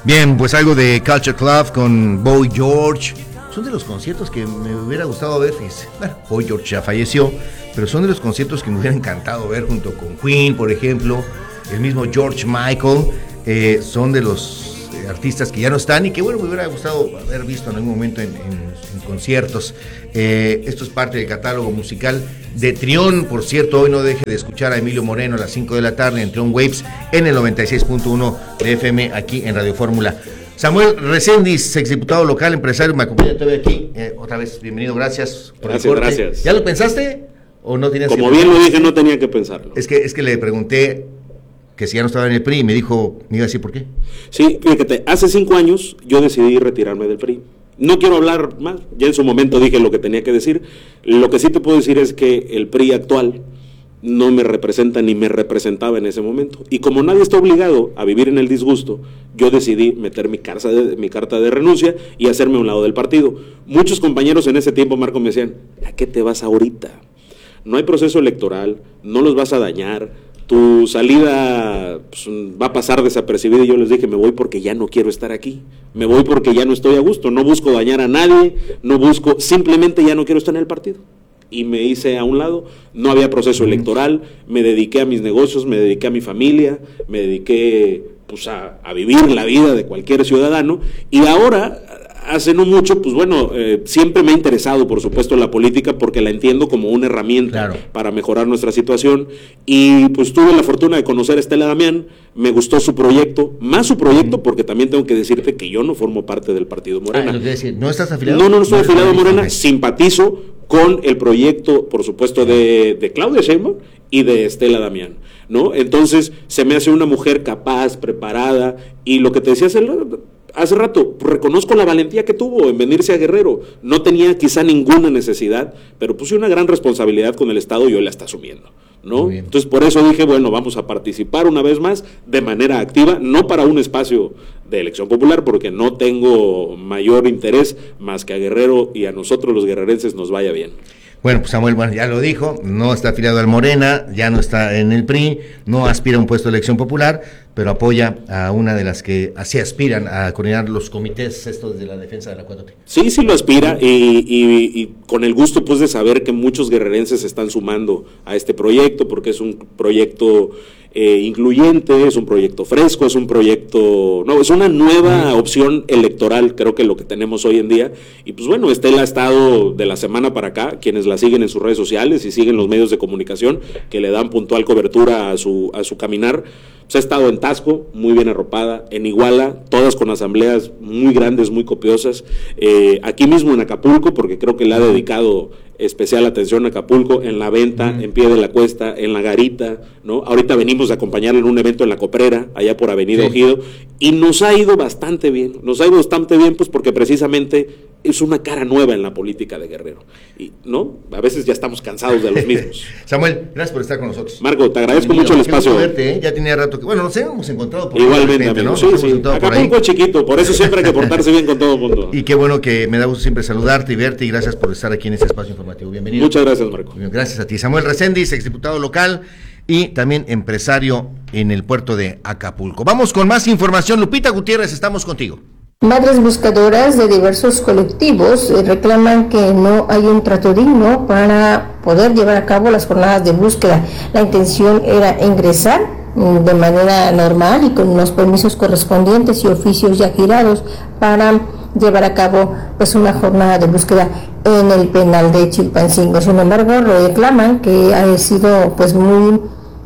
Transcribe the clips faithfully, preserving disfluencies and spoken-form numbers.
Bien, pues algo de Culture Club con Boy George. Son de los conciertos que me hubiera gustado ver, fíjense. Bueno, Boy George ya falleció, pero son de los conciertos que me hubiera encantado ver junto con Queen, por ejemplo, el mismo George Michael. Eh, son de los eh, artistas que ya no están y que, bueno, me hubiera gustado haber visto en algún momento en, en, en conciertos. Eh, esto es parte del catálogo musical de Trión. Por cierto, hoy no deje de escuchar a Emilio Moreno a las cinco de la tarde en Trión Waves en el noventa y seis punto uno de F M aquí en Radio Fórmula. Samuel Reséndiz, exdiputado local, empresario, me acompaña todavía aquí. Eh, otra vez, bienvenido, gracias por gracias, el corte. Gracias. ¿Ya lo pensaste o no tenías Como que bien lo dije, no tenía que pensarlo. Es que, es que le pregunté que si ya no estaba en el P R I y me dijo, me iba a decir por qué. Sí, fíjate, hace cinco años yo decidí retirarme del P R I. No quiero hablar más, ya en su momento dije lo que tenía que decir. Lo que sí te puedo decir es que el P R I actual no me representa ni me representaba en ese momento. Y como nadie está obligado a vivir en el disgusto, yo decidí meter mi carta de, mi carta de renuncia y hacerme a un lado del partido. Muchos compañeros en ese tiempo, Marco, me decían, ¿a qué te vas ahorita? No hay proceso electoral, no los vas a dañar, tu salida pues, va a pasar desapercibida. Y yo les dije, me voy porque ya no quiero estar aquí, me voy porque ya no estoy a gusto, no busco dañar a nadie, no busco, simplemente ya no quiero estar en el partido. Y me hice a un lado, no había proceso electoral, me dediqué a mis negocios, me dediqué a mi familia, me dediqué pues a, a vivir la vida de cualquier ciudadano, y ahora, hace no mucho, pues bueno, eh, siempre me ha interesado, por supuesto, la política, porque la entiendo como una herramienta claro. para mejorar nuestra situación, y pues tuve la fortuna de conocer a Estela Damián, me gustó su proyecto, más su proyecto, porque también tengo que decirte que yo no formo parte del Partido Morena. Ah, decir, ¿no estás afiliado? No, no, no estoy no afiliado a Morena, simpatizo con el proyecto, por supuesto, de, de Claudia Sheinbaum y de Estela Damián, ¿no? Entonces, se me hace una mujer capaz, preparada, y lo que te decía hace, hace rato, reconozco la valentía que tuvo en venirse a Guerrero. No tenía quizá ninguna necesidad, pero puse una gran responsabilidad con el Estado y hoy la está asumiendo, ¿no? Entonces, por eso dije, bueno, vamos a participar una vez más de manera activa, no para un espacio de elección popular, porque no tengo mayor interés más que a Guerrero y a nosotros los guerrerenses nos vaya bien. Bueno, pues Samuel, bueno, ya lo dijo, no está afiliado al Morena, ya no está en el P R I, no aspira a un puesto de elección popular, pero apoya a una de las que así aspiran a coordinar los comités estos de la defensa de la cuatro T. Sí, sí lo aspira, y, y, y con el gusto pues de saber que muchos guerrerenses se están sumando a este proyecto, porque es un proyecto eh, incluyente, es un proyecto fresco, es un proyecto, no, es una nueva opción electoral, creo que lo que tenemos hoy en día. Y pues bueno, Estela ha estado de la semana para acá, quienes la siguen en sus redes sociales y siguen los medios de comunicación que le dan puntual cobertura a su, a su caminar, pues ha estado en Taxco, muy bien arropada, en Iguala, todas con asambleas muy grandes, muy copiosas, eh, aquí mismo en Acapulco, porque creo que le ha dedicado especial atención a Acapulco, en la venta, uh-huh. en Pie de la Cuesta, en la Garita, ¿no? Ahorita venimos a acompañarle en un evento en La Coprera, allá por Avenida sí. Ojido, y nos ha ido bastante bien, nos ha ido bastante bien, pues porque precisamente es una cara nueva en la política de Guerrero, y no, a veces ya estamos cansados de los mismos. Samuel, gracias por estar con nosotros. Marco, te agradezco Bienvenido. mucho el espacio. Verte, ¿eh? Ya tenía rato que, bueno, nos hemos encontrado por igualmente, amigo, ¿no? Sí, sí, Acapulco es chiquito, por eso siempre hay que portarse bien con todo el mundo. Y qué bueno que me da gusto siempre saludarte y verte, y gracias por estar aquí en este espacio informativo. Bienvenido. Muchas gracias, Marco. Gracias a ti. Samuel Reséndiz, exdiputado local y también empresario en el puerto de Acapulco. Vamos con más información. Lupita Gutiérrez, estamos contigo. Madres buscadoras de diversos colectivos eh, reclaman que no hay un trato digno para poder llevar a cabo las jornadas de búsqueda. La intención era ingresar mm, de manera normal y con los permisos correspondientes y oficios ya girados para llevar a cabo pues una jornada de búsqueda en el penal de Chilpancingo. Sin embargo, reclaman que ha sido pues muy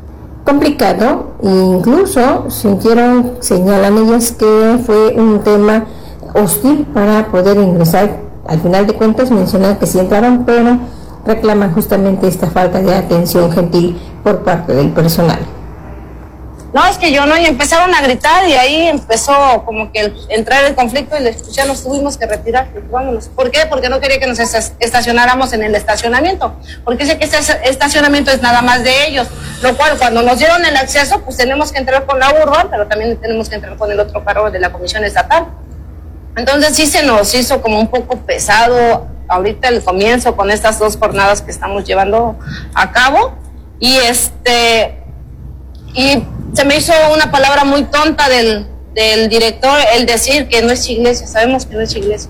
complicado, e incluso sintieron, señalan ellas, que fue un tema hostil para poder ingresar. Al final de cuentas mencionan que sí entraron, pero reclaman justamente esta falta de atención gentil por parte del personal. No, es que yo no, y empezaron a gritar y ahí empezó como que el, entrar el conflicto y ya nos tuvimos que retirar. Vámonos. ¿Por qué? Porque no quería que nos estacionáramos en el estacionamiento, porque sé que este estacionamiento es nada más de ellos, lo cual cuando nos dieron el acceso pues tenemos que entrar con la urba, pero también tenemos que entrar con el otro carro de la Comisión Estatal. Entonces sí se nos hizo como un poco pesado ahorita el comienzo con estas dos jornadas que estamos llevando a cabo, y este y se me hizo una palabra muy tonta del, del director el decir que no es iglesia. Sabemos que no es iglesia.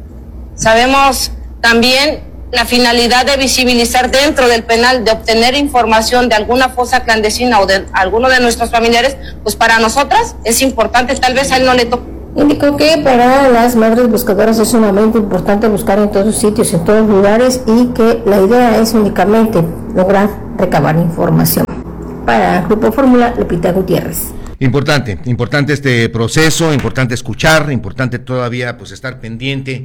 Sabemos también la finalidad de visibilizar dentro del penal, de obtener información de alguna fosa clandestina o de alguno de nuestros familiares, pues para nosotras es importante, tal vez a él no le toque. Indicó que para las madres buscadoras es sumamente importante buscar en todos sitios, en todos lugares, y que la idea es únicamente lograr recabar información. Para Grupo Fórmula, Lupita Gutiérrez. Importante, importante este proceso, importante escuchar, importante todavía pues estar pendiente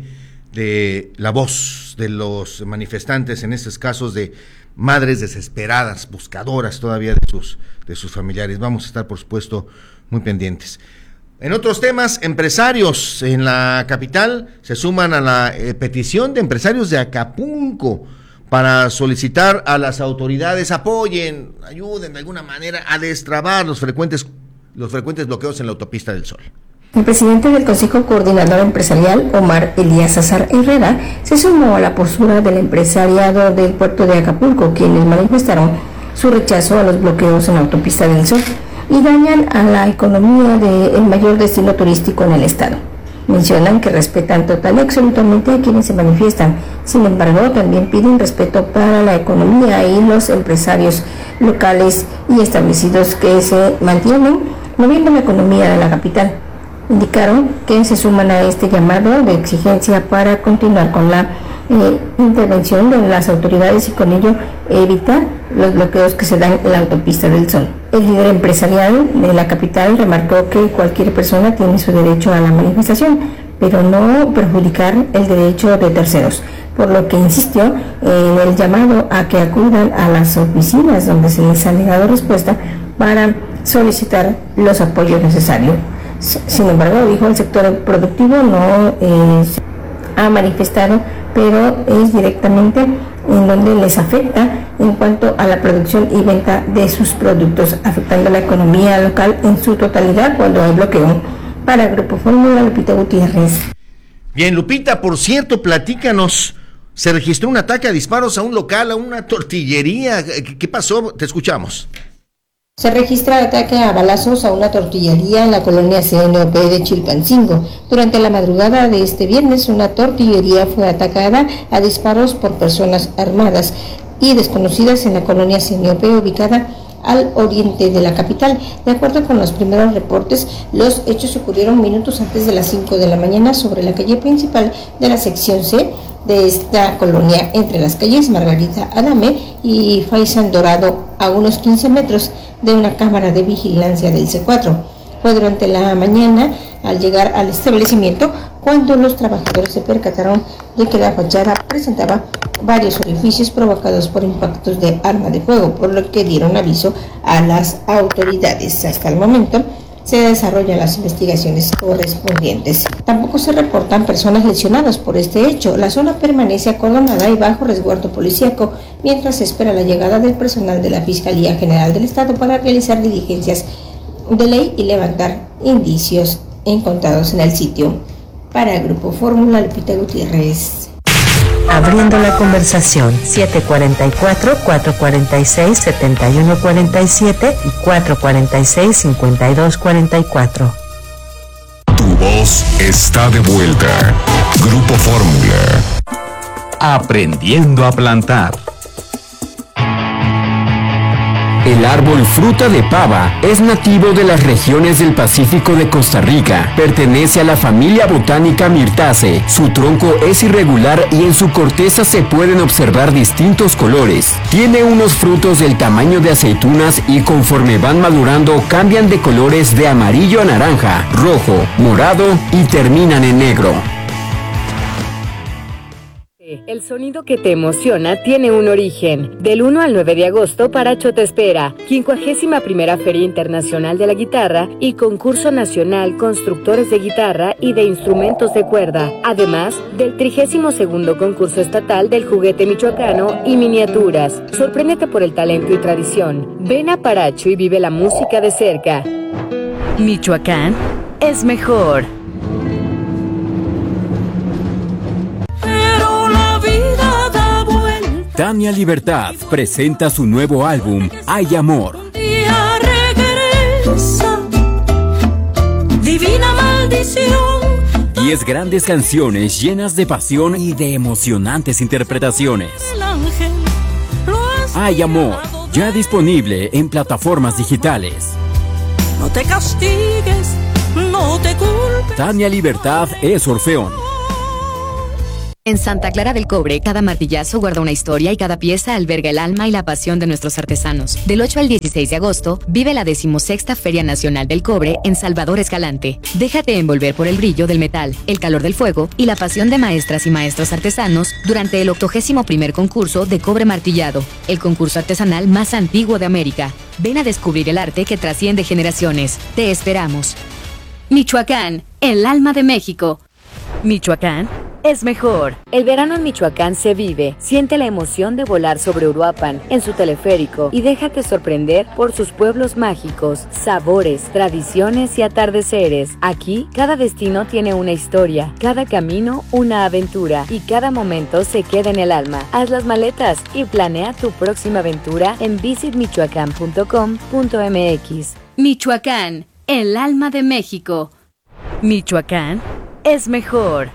de la voz de los manifestantes, en estos casos de madres desesperadas, buscadoras todavía de sus, de sus familiares. Vamos a estar, por supuesto, muy pendientes. En otros temas, empresarios en la capital se suman a la eh, petición de empresarios de Acapulco para solicitar a las autoridades apoyen, ayuden de alguna manera a destrabar los frecuentes, los frecuentes bloqueos en la autopista del Sol. El presidente del Consejo Coordinador Empresarial, Omar Elías Azar Herrera, se sumó a la postura del empresariado del puerto de Acapulco, quienes manifestaron su rechazo a los bloqueos en la autopista del Sol y dañan a la economía del mayor destino turístico en el estado. Mencionan que respetan total y absolutamente a quienes se manifiestan. Sin embargo, también piden respeto para la economía y los empresarios locales y establecidos que se mantienen moviendo la economía de la capital. Indicaron que se suman a este llamado de exigencia para continuar con la eh, intervención de las autoridades y con ello evitar los bloqueos que se dan en la autopista del Sol. El líder empresarial de la capital remarcó que cualquier persona tiene su derecho a la manifestación, pero no perjudicar el derecho de terceros, por lo que insistió en el llamado a que acudan a las oficinas donde se les ha negado respuesta para solicitar los apoyos necesarios. Sin embargo, dijo, el sector productivo no eh, ha manifestado, pero es directamente en donde les afecta en cuanto a la producción y venta de sus productos, afectando la economía local en su totalidad cuando hay bloqueo. Para Grupo Fórmula, Lupita Gutiérrez. Bien, Lupita, por cierto, platícanos, se registró un ataque a disparos a un local, a una tortillería, ¿qué, qué pasó? Te escuchamos. Se registra ataque a balazos a una tortillería en la colonia C N O P de Chilpancingo. Durante la madrugada de este viernes, una tortillería fue atacada a disparos por personas armadas y desconocidas en la colonia C N O P, ubicada al oriente de la capital. De acuerdo con los primeros reportes, los hechos ocurrieron minutos antes de las cinco de la mañana sobre la calle principal de la sección C de esta colonia, entre las calles Margarita Adame y Faisán Dorado, a unos quince metros de una cámara de vigilancia del C cuatro. Fue durante la mañana, al llegar al establecimiento, cuando los trabajadores se percataron de que la fachada presentaba varios orificios provocados por impactos de arma de fuego, por lo que dieron aviso a las autoridades. Hasta el momento se desarrollan las investigaciones correspondientes. Tampoco se reportan personas lesionadas por este hecho. La zona permanece acordonada y bajo resguardo policíaco, mientras se espera la llegada del personal de la Fiscalía General del Estado para realizar diligencias de ley y levantar indicios encontrados en el sitio. Para Grupo Fórmula, Lupita Gutiérrez. Abriendo la conversación, siete cuatro cuatro, cuatro cuatro seis, siete uno cuatro siete y cuatro cuatro seis, cinco dos cuatro cuatro. Tu voz está de vuelta. Grupo Fórmula. Aprendiendo a plantar. El árbol fruta de pava es nativo de las regiones del Pacífico de Costa Rica. Pertenece a la familia botánica Myrtaceae. Su tronco es irregular y en su corteza se pueden observar distintos colores. Tiene unos frutos del tamaño de aceitunas y conforme van madurando cambian de colores de amarillo a naranja, rojo, morado y terminan en negro. El sonido que te emociona tiene un origen. Del uno al nueve de agosto, Paracho te espera. quincuagésima primera Feria Internacional de la Guitarra y Concurso Nacional Constructores de Guitarra y de Instrumentos de Cuerda. Además del trigésimo segundo Concurso Estatal del Juguete Michoacano y Miniaturas. Sorpréndete por el talento y tradición. Ven a Paracho y vive la música de cerca. Michoacán es mejor. Tania Libertad presenta su nuevo álbum, Hay Amor. divina maldición. Diez grandes canciones llenas de pasión y de emocionantes interpretaciones. El ángel lo has Hay amor, ya disponible en plataformas digitales. No te castigues, no te culpes. Tania Libertad es Orfeón. En Santa Clara del Cobre, cada martillazo guarda una historia y cada pieza alberga el alma y la pasión de nuestros artesanos. Del ocho al dieciséis de agosto, vive la decimosexta Feria Nacional del Cobre en Salvador Escalante. Déjate envolver por el brillo del metal, el calor del fuego y la pasión de maestras y maestros artesanos durante el octogésimo primer concurso de cobre martillado, el concurso artesanal más antiguo de América. Ven a descubrir el arte que trasciende generaciones. Te esperamos. Michoacán, el alma de México. Michoacán es mejor. El verano en Michoacán se vive. Siente la emoción de volar sobre Uruapan en su teleférico y déjate sorprender por sus pueblos mágicos, sabores, tradiciones y atardeceres. Aquí, cada destino tiene una historia, cada camino una aventura y cada momento se queda en el alma. Haz las maletas y planea tu próxima aventura en visit michoacán punto com punto m x. Michoacán, el alma de México. Michoacán es mejor.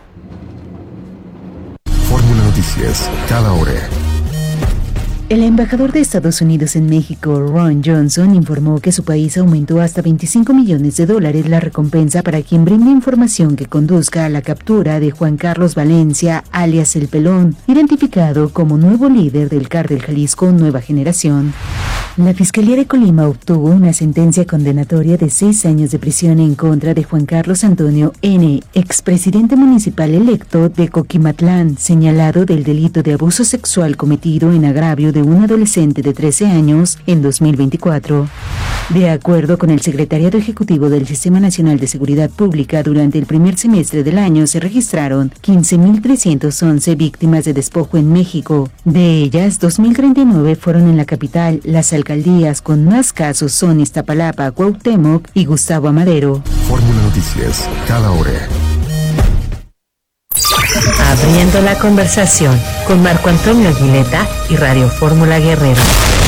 Fórmula Noticias, cada hora. El embajador de Estados Unidos en México, Ron Johnson, informó que su país aumentó hasta veinticinco millones de dólares la recompensa para quien brinde información que conduzca a la captura de Juan Carlos Valencia, alias El Pelón, identificado como nuevo líder del Cártel Jalisco Nueva Generación. La Fiscalía de Colima obtuvo una sentencia condenatoria de seis años de prisión en contra de Juan Carlos Antonio N., expresidente municipal electo de Coquimatlán, señalado del delito de abuso sexual cometido en agravio de un adolescente de trece años en dos mil veinticuatro. De acuerdo con el Secretariado Ejecutivo del Sistema Nacional de Seguridad Pública, durante el primer semestre del año se registraron quince mil trescientas once víctimas de despojo en México. De ellas, dos mil treinta y nueve fueron en la capital. Las alcaldías con más casos son Iztapalapa, Cuauhtémoc y Gustavo Amadero. Fórmula Noticias, cada hora. Abriendo la conversación con Marco Antonio Aguileta y Radio Fórmula Guerrero.